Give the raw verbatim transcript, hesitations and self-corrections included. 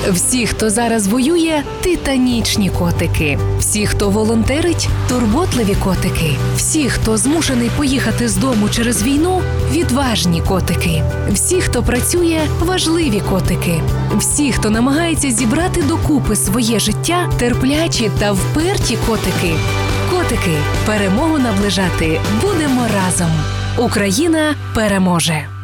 Всі, хто зараз воює – титанічні котики. Всі, хто волонтерить – турботливі котики. Всі, хто змушений поїхати з дому через війну – відважні котики. Всі, хто працює – важливі котики. Всі, хто намагається зібрати докупи своє життя – терплячі та вперті котики. Котики, перемогу наближати будемо разом. Україна переможе!